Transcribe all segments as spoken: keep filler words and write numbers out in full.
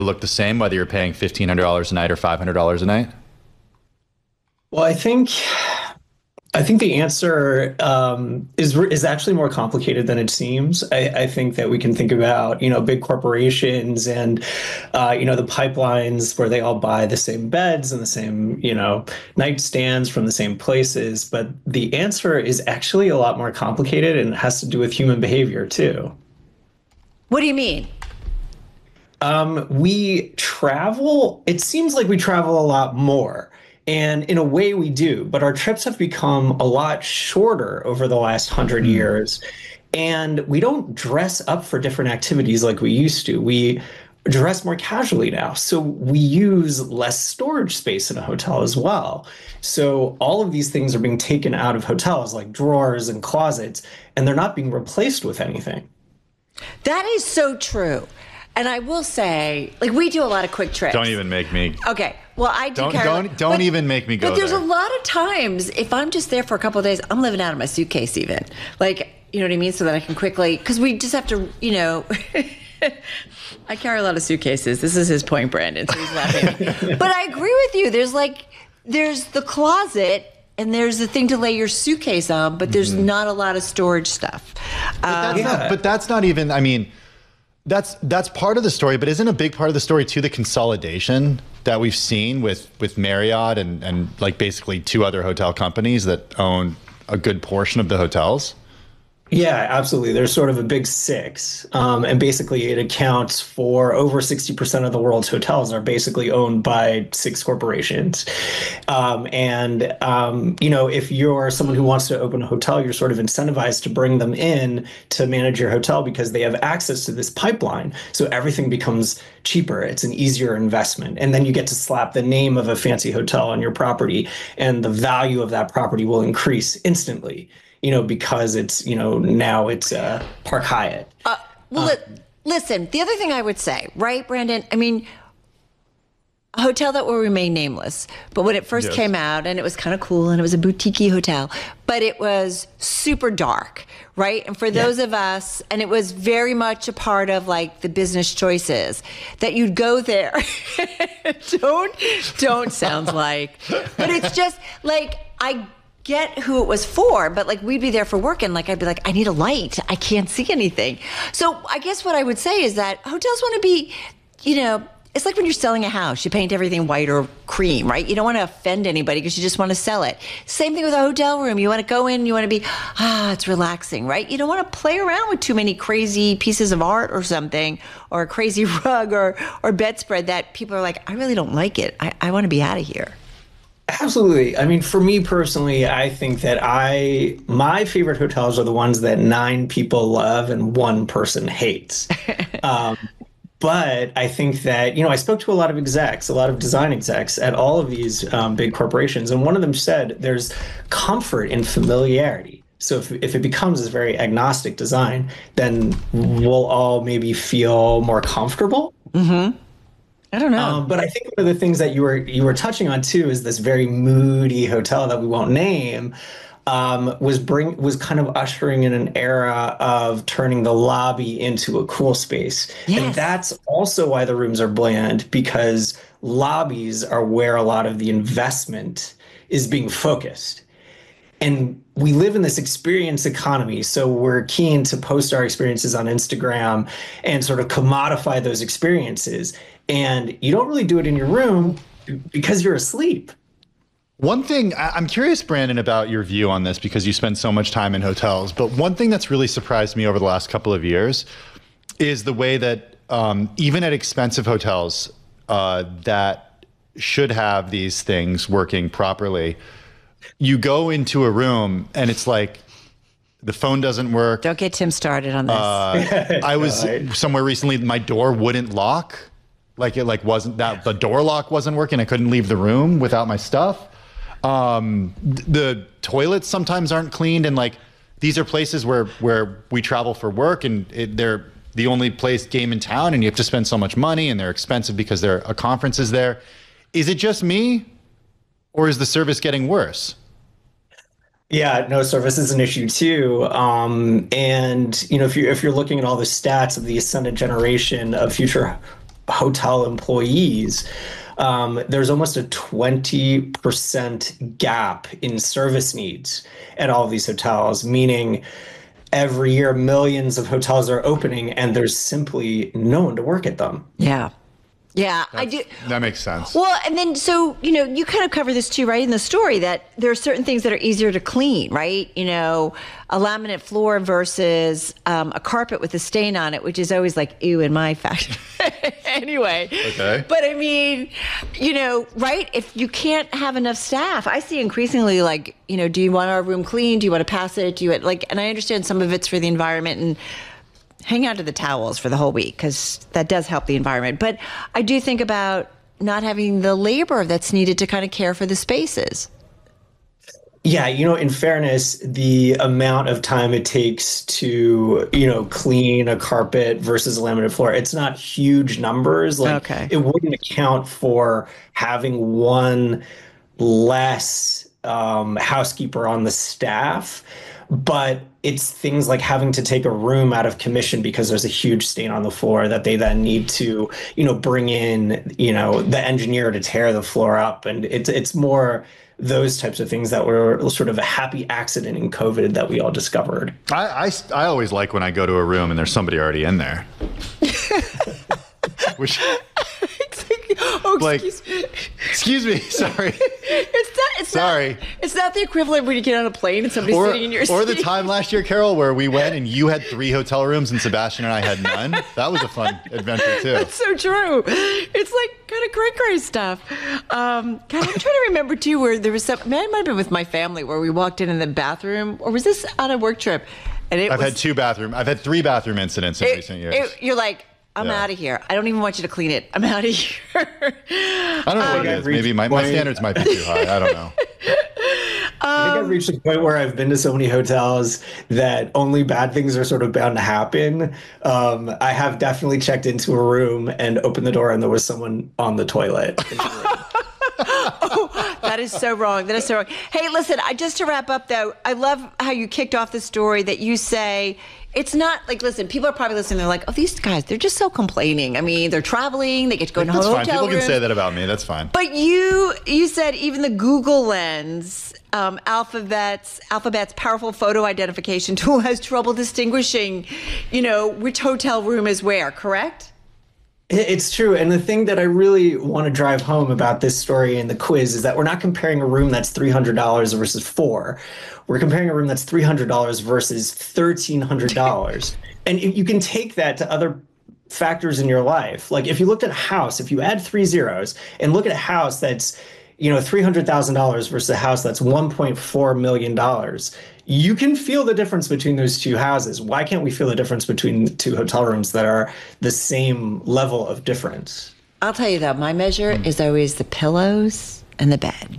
look the same, whether you're paying fifteen hundred dollars a night or five hundred dollars a night? Well, I think I think the answer um, is is actually more complicated than it seems. I, I think that we can think about, you know, big corporations and, uh, you know, the pipelines where they all buy the same beds and the same, you know, nightstands from the same places. But the answer is actually a lot more complicated, and it has to do with human behavior too. What do you mean? Um, we travel. It seems like we travel a lot more. And in a way we do, but our trips have become a lot shorter over the last hundred Mm. years. And we don't dress up for different activities like we used to. We dress more casually now. So we use less storage space in a hotel as well. So all of these things are being taken out of hotels, like drawers and closets, and they're not being replaced with anything. That is so true. And I will say, like, we do a lot of quick trips. Don't even make me. Okay. Well, I do. Don't carry, don't don't but, even make me go But there's there. a lot of times if I'm just there for a couple of days, I'm living out of my suitcase even. Like, you know what I mean? So that I can quickly, because we just have to, you know, I carry a lot of suitcases. This is his point, Brandon. So he's laughing. But I agree with you. There's like, there's the closet and there's the thing to lay your suitcase on, but there's mm-hmm. not a lot of storage stuff. But that's, um, not, but that's not even, I mean, That's that's part of the story, but isn't a big part of the story too the consolidation that we've seen with with Marriott and and like basically two other hotel companies that own a good portion of the hotels? Yeah, absolutely. There's sort of a big six. Um, and basically it accounts for over sixty percent of the world's hotels are basically owned by six corporations. Um, and, um, you know, if you're someone who wants to open a hotel, you're sort of incentivized to bring them in to manage your hotel because they have access to this pipeline. So everything becomes cheaper. It's an easier investment. And then you get to slap the name of a fancy hotel on your property, and the value of that property will increase instantly. You know, because it's, you know, now it's uh, Park Hyatt. Uh, well, uh, li- listen, the other thing I would say, right, Brandon? I mean, a hotel that will remain nameless, but when it first yes. came out, and it was kind of cool, and it was a boutique hotel, but it was super dark, right? And for yeah. those of us, and it was very much a part of like the business choices that you'd go there. don't, don't sounds like, but it's just like, I get who it was for, but like we'd be there for work and like I'd be like, I need a light. I can't see anything. So I guess what I would say is that hotels want to be, you know, it's like when you're selling a house, you paint everything white or cream, right? You don't want to offend anybody because you just want to sell it. Same thing with a hotel room. You want to go in, you want to be, ah, it's relaxing, right? You don't want to play around with too many crazy pieces of art or something, or a crazy rug or, or bedspread that people are like, I really don't like it. I, I want to be out of here. Absolutely. I mean, for me personally, I think that I my favorite hotels are the ones that nine people love and one person hates. um, but I think that, you know, I spoke to a lot of execs, a lot of design execs at all of these um, big corporations, and one of them said there's comfort in familiarity. So if, if it becomes this very agnostic design, then we'll all maybe feel more comfortable. Mm-hmm. I don't know. Um, but I think one of the things that you were you were touching on too is this very moody hotel that we won't name um, was bring was kind of ushering in an era of turning the lobby into a cool space. Yes. And that's also why the rooms are bland, because lobbies are where a lot of the investment is being focused. And we live in this experience economy, so we're keen to post our experiences on Instagram and sort of commodify those experiences. And you don't really do it in your room because you're asleep. One thing, I'm curious, Brandon, about your view on this because you spend so much time in hotels. But one thing that's really surprised me over the last couple of years is the way that um, even at expensive hotels uh, that should have these things working properly, you go into a room and it's like the phone doesn't work. Don't get Tim started on this. Uh, I was somewhere recently, my door wouldn't lock. Like it like wasn't that the door lock wasn't working. I couldn't leave the room without my stuff. Um, the toilets sometimes aren't cleaned. And like, these are places where, where we travel for work, and it, they're the only place game in town, and you have to spend so much money, and they're expensive because there are conferences there. Is it just me, or is the service getting worse? Yeah, no, service is an issue too. Um, and you know, if you if you're looking at all the stats of the ascendant generation of future hotel employees, um, there's almost a twenty percent gap in service needs at all of these hotels, meaning every year millions of hotels are opening and there's simply no one to work at them. Yeah. Yeah, That's, I do. That makes sense. Well, and then, so, you know, you kind of cover this too, right, in the story, that there are certain things that are easier to clean, right? You know, a laminate floor versus um, a carpet with a stain on it, which is always like, ew, in my fashion. Anyway. Okay. But I mean, you know, right? If you can't have enough staff, I see increasingly like, you know, do you want our room clean? Do you want to pass it? Do you like, and I understand some of it's for the environment and hang on to the towels for the whole week because that does help the environment. But I do think about not having the labor that's needed to kind of care for the spaces. Yeah, you know, in fairness, the amount of time it takes to, you know, clean a carpet versus a laminate floor, it's not huge numbers. Like, okay. It wouldn't account for having one less um, housekeeper on the staff. But it's things like having to take a room out of commission because there's a huge stain on the floor that they then need to, you know, bring in, you know, the engineer to tear the floor up. And it's it's more those types of things that were sort of a happy accident in COVID that we all discovered. I, I, I always like when I go to a room and there's somebody already in there. Which, oh, like, excuse me. Excuse me, sorry. It's not, it's sorry. Not, it's not the equivalent when you get on a plane and somebody's or, sitting in your seat. Or the time last year, Carol, where we went and you had three hotel rooms and Sebastian and I had none. That was a fun adventure, too. That's so true. It's like kind of cray cray stuff. Um, God, I'm trying to remember, too, where there was some, man, it might have been with my family where we walked in in the bathroom, or was this on a work trip? And it I've was, had two bathroom, I've had three bathroom incidents in it, recent years. It, you're like, I'm Yeah. out of here. I don't even want you to clean it. I'm out of here. I don't know Um, what it is. Maybe my, my standards might be too high. I don't know. I think I've reached a point where I've been to so many hotels that only bad things are sort of bound to happen. Um, I have definitely checked into a room and opened the door and there was someone on the toilet in the room. Oh, that is so wrong. That is so wrong. Hey, listen, I just to wrap up though, I love how you kicked off the story that you say it's not like, listen, people are probably listening. They're like, oh, these guys, they're just so complaining. I mean, they're traveling. They get to go into That's hotel fine. People rooms. can say that about me. That's fine. But you, you said even the Google Lens, um, Alphabet's Alphabet's powerful photo identification tool has trouble distinguishing, you know, which hotel room is where. Correct? It's true. And the thing that I really want to drive home about this story and the quiz is that we're not comparing a room that's three hundred dollars versus four. We're comparing a room that's three hundred dollars versus thirteen hundred dollars. And you can take that to other factors in your life. Like if you looked at a house, if you add three zeros and look at a house that's, you know, three hundred thousand dollars versus a house that's one point four million dollars, you can feel the difference between those two houses. Why can't we feel the difference between two hotel rooms that are the same level of difference? I'll tell you though, my measure is always the pillows and the bed.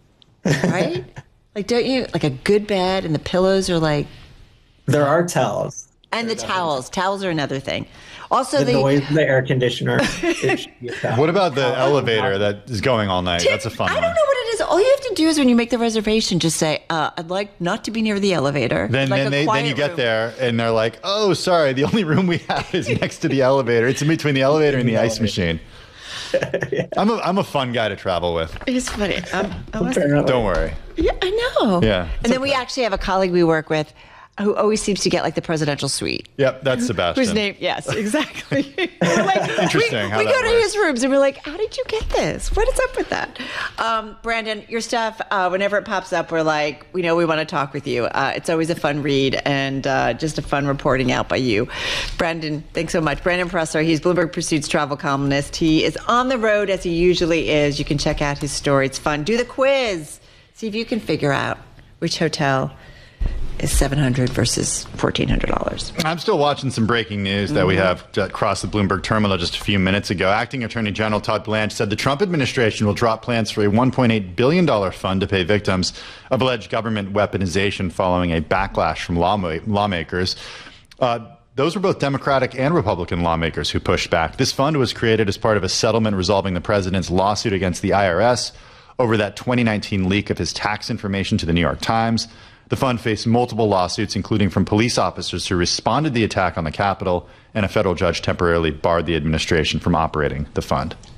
Right? Like, don't you, like a good bed and the pillows are like. There are towels. And the towels. Towels are another thing. Also, The the, noise of the air conditioner. It should be a towel. What about the elevator that is going all night? That's a fun I one. don't know what it is. All you have to do is when you make the reservation, just say, uh, I'd like not to be near the elevator. Then, I'd like then, a they, then quiet you get room." there and they're like, oh, sorry, the only room we have is next to the elevator. It's in between the elevator and the ice machine. yeah. I'm a I'm a fun guy to travel with. It's funny. Um, I was- Don't worry. yeah, I know. Yeah, And it's then we actually have a colleague we work with who always seems to get like the presidential suite. Yep, that's Sebastian. Whose name? Yes, exactly. We're like, Interesting We, how we that go to works. his rooms and we're like, "How did you get this? What is up with that?" Um, Brandon, your stuff. Uh, whenever it pops up, we're like, we know we want to talk with you. Uh, it's always a fun read and uh, just a fun reporting out by you, Brandon. Thanks so much, Brandon Presser. He's Bloomberg Pursuit's travel columnist. He is on the road as he usually is. You can check out his story. It's fun. Do the quiz. See if you can figure out which hotel is seven hundred dollars versus fourteen hundred dollars. I'm still watching some breaking news that we have across the Bloomberg terminal just a few minutes ago. Acting Attorney General Todd Blanche said the Trump administration will drop plans for a one point eight billion dollars fund to pay victims of alleged government weaponization following a backlash from lawma- lawmakers. Uh, Those were both Democratic and Republican lawmakers who pushed back. This fund was created as part of a settlement resolving the president's lawsuit against the I R S over that twenty nineteen leak of his tax information to the New York Times. The fund faced multiple lawsuits, including from police officers who responded to the attack on the Capitol, and a federal judge temporarily barred the administration from operating the fund.